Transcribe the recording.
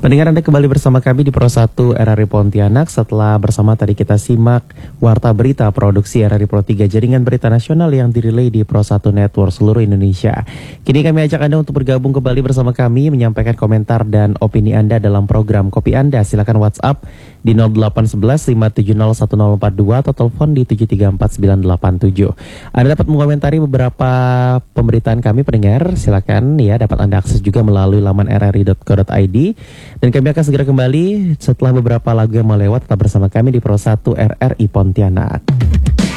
Pendengar, Anda kembali bersama kami di Pro 1 RRI Pontianak. Setelah bersama tadi kita simak Warta Berita Produksi RRI Pro 3, jaringan berita nasional yang direlay di Pro 1 Network seluruh Indonesia. Kini kami ajak Anda untuk bergabung kembali bersama kami, menyampaikan komentar dan opini Anda dalam program Kopi Anda. Silakan WhatsApp di 0811 570 1042 atau telepon di 734 987. Anda dapat mengomentari beberapa pemberitaan kami, pendengar. Silakan ya, dapat Anda akses juga melalui laman rri.co.id. Dan kami akan segera kembali setelah beberapa lagu yang melewat. Tetap bersama kami di Pro 1 RRI Pontianak.